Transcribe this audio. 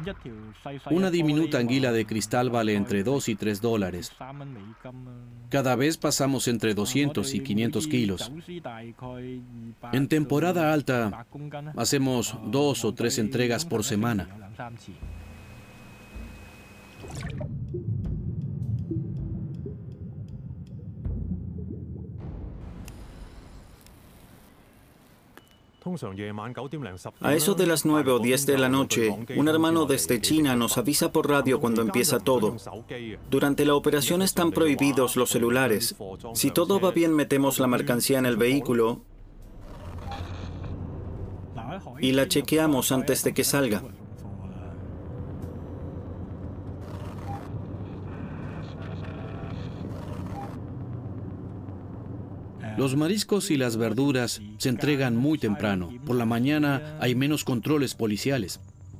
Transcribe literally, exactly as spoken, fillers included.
Una diminuta anguila de cristal vale entre dos y tres dólares. Cada vez pasamos entre doscientos y quinientos kilos. En temporada alta, hacemos dos o tres entregas por semana. A eso de las nueve o diez de la noche, un hermano desde China nos avisa por radio cuando empieza todo. Durante la operación están prohibidos los celulares. Si todo va bien, metemos la mercancía en el vehículo y la chequeamos antes de que salga. Los mariscos y las verduras se entregan muy temprano. Por la mañana hay menos controles policiales.